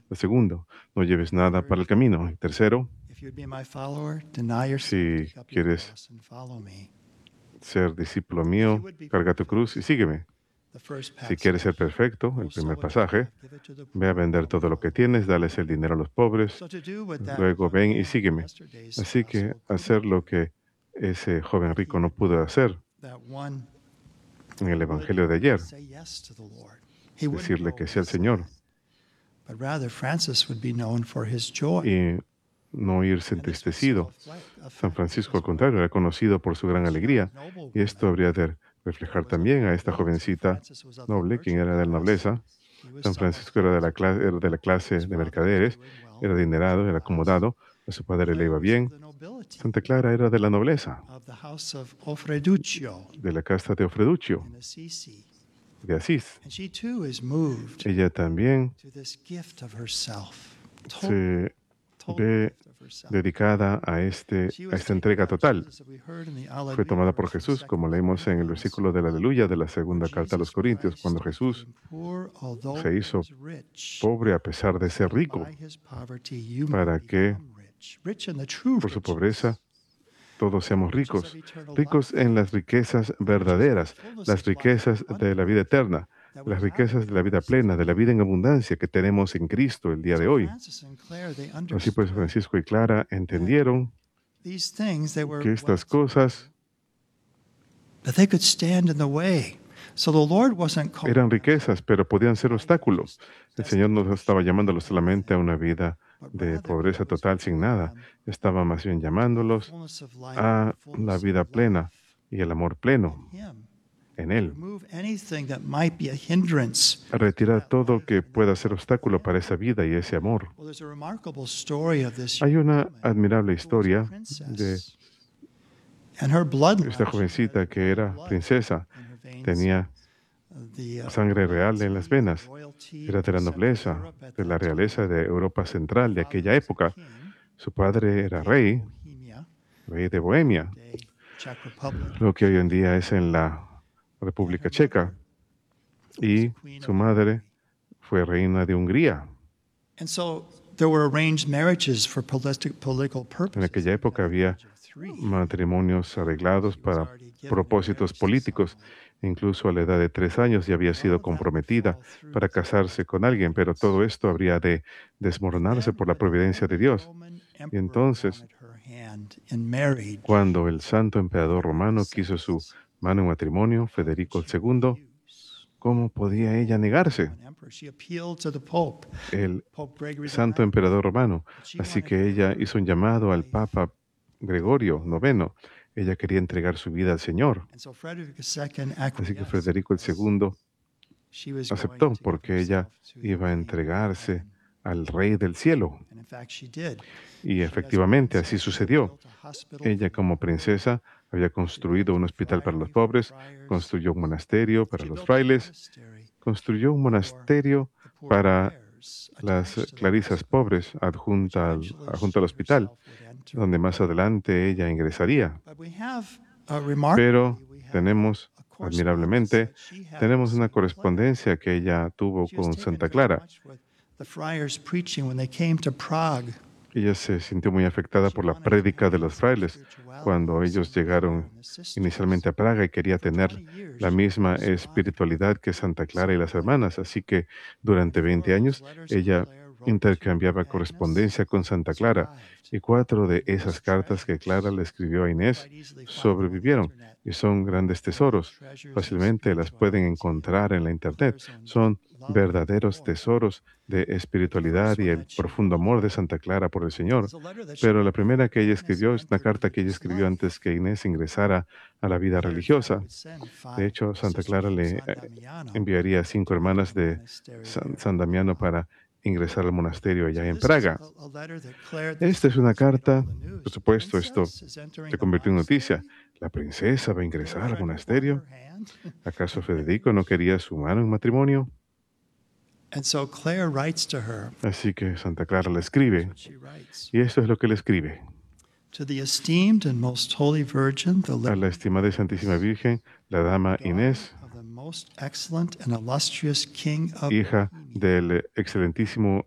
El segundo, no lleves nada para el camino. El tercero, If you'd be my follower, deny yourself, si take up your quieres cross and follow me. ser discípulo If you mío, would be carga tu perfect, cruz y sígueme. the first Si quieres ser passage, perfecto, el go sell primer what you pasaje, have, give it to the ve a poor, vender come todo lo que follow me. tienes, dales el dinero a los pobres, So to do what that luego young ven y man in sígueme. yesterday's Así que gospel hacer couldn't lo do, que ese joven that he rico no would pudo be hacer that one en el who would Evangelio de ayer, say yes to the Lord. He wouldn't decirle go que with sea el Señor sad, but rather Francis would be known for his joy. y no irse And this would so entristecido. San affect Francisco, his al contrario, wife. era conocido por su gran This young alegría, y esto noblewoman habría de reflejar was of también the a esta nobility. jovencita Francis was of the noble, quien merchant era de la class. nobleza. He was San somewhat Francisco era favored. de la clase His de father was mercaderes, doing well era in the adinerado, merchant era class. acomodado, a su padre le Clara iba was of bien. the nobility, Santa Clara era de la nobleza, of the house of Ofreduccio de la casta de Ofreduccio, in Assisi. de Asís. And she too is moved Ella también to this gift of herself. se Total ve gift of herself. dedicada a She esta was taken entrega by total. Jesus, as we heard in the Fue tomada Alleluia por verse in Jesús, como 2 leímos en el Corinthians, versículo del Aleluya de la where segunda carta a los Jesus Corintios, Christ cuando Jesús became poor, although se he hizo was rich, pobre a pesar de so ser that rico, by his poverty you para might que become rich. Rich in the true por su riches, pobreza todos seamos riches of ricos, eternal ricos life, en las riquezas the riches of the verdaderas, fullness las of life riquezas de la vida abundant eterna, that we las have in riquezas de la vida Christ. plena, de la vida en abundancia que tenemos en Cristo el día So de hoy. Francis and Clare, they Así pues, understood Francisco y Clara that entendieron these things, they were que estas wealth to cosas them, but they could stand in the way. So the Lord wasn't calling eran them to riquezas, pero podían ser life of obstáculos. just El Señor no estaba destitution llamándolos and solamente a nothing, una vida but de rather He pobreza was total sin calling nada. them Estaba más bien to the llamándolos fullness of life, a the la fullness vida of plena life y el amor in pleno Him. en To Él. remove anything that might be a hindrance A to retirar that todo life que and pueda that ser love for obstáculo para Him. esa vida y ese amor. Well, there's a remarkable story of this Hay young una woman admirable who was a historia de princess, and her esta bloodline, she had jovencita que royal era blood princesa, in her veins. tenía The sangre real en las royalty, the venas, royalty era of de la Central nobleza, Europe at de la that realeza time. de Europa Central de Her father aquella was a época. king, Su padre era king of rey, Bohemia, rey de Bohemia, today Czech Republic, lo que hoy en día es en la and República her Checa, mother was y the queen su of madre Hungary. fue reina de Hungría. And so there were arranged marriages for political En purposes. aquella Even época at the había age of 3, matrimonios arreglados she was para already given in propósitos marriage to políticos. someone. Incluso a la edad de 3 años ya había But all sido of that would comprometida fall through para divine casarse con alguien, pero providence. todo esto habría de And desmoronarse then por la when a providencia de Holy Dios. Roman Y emperor entonces, wanted her hand in marriage, cuando el santo emperador romano Frederick quiso su II, mano en matrimonio, how could Federico she II, refuse? ¿cómo podía ella negarse? Roman emperor. She appealed to the Pope, El Pope Gregory santo IX. emperador romano. But she Así wanted que ella her hizo un llamado al life Papa to Gregorio the Lord. IX. Ella quería entregar su vida al Señor. And so Frederick II Así que acquiesced Federico because II she was going aceptó to give porque ella herself to the iba a King of entregarse Heaven. al Rey del Cielo. And in fact, she did. Y She, as efectivamente así princess, she had sucedió. built a hospital Ella for the como poor. princesa había She construido built un a hospital para los friary for pobres, friars. construyó un monasterio para She los built a frailes, monastery construyó un for monasterio the poor para clares las attached to the clarisas hospital, pobres which adjunta eventually adjunto al she hospital, herself would enter. donde más adelante ella ingresaría. But we have, Pero remarkably, we have tenemos, a correspondence admirablemente, that she had tenemos with una Saint Clare. correspondencia que ella tuvo She was con taken Santa very Clara. much with the friars preaching when they came to Prague. Ella se sintió muy afectada She por la wanted to prédica de have los the same frailes spirituality cuando as ellos Saint Clare llegaron and the sisters. inicialmente a Praga y quería And for tener 20 years, la she misma corresponded espiritualidad que with Santa Clara y Saint las Clare. hermanas. Así que And durante 4 20 of those años letters ella Clare wrote to intercambiaba Agnes correspondencia con Santa Clara, survived. y 4 de They were esas his cartas que Clara treasures. le escribió a You can Inés quite easily find them on the sobrevivieron internet. y son grandes They are the tesoros. treasures of Fácilmente las pueden spirituality. encontrar en la internet. Clare's own Son deep love for the verdaderos Lord. tesoros de The first espiritualidad y one el that she profundo wrote amor de Santa Clara por el Señor. is a letter that she Pero la wrote primera before que ella Agnes escribió es una entered carta que ella religious escribió life. antes que Inés ingresara a la vida Clare, in fact, religiosa. would send De 5 hecho, Santa sisters Clara from le San Damiano enviaría 5 to enter hermanas the de monastery San, there. San Damiano para ingresar al monasterio allá So en this is Praga. a letter that Clare, Esta es una this made all carta, the news. por The supuesto, esto princess is entering se the convirtió en noticia. monastery. ¿La princesa va a Didn't ingresar al Frederick want monasterio? her hand? ¿Acaso Federico no quería su mano en matrimonio? And so Clare writes to her. Así que Santa Clara le Here's escribe, what she writes. y esto es lo que le escribe. To the esteemed and most holy Virgin, the A la estimada y Santísima Virgen, la dama daughter Inés, of the most excellent and illustrious King of hija Bohemia, del excelentísimo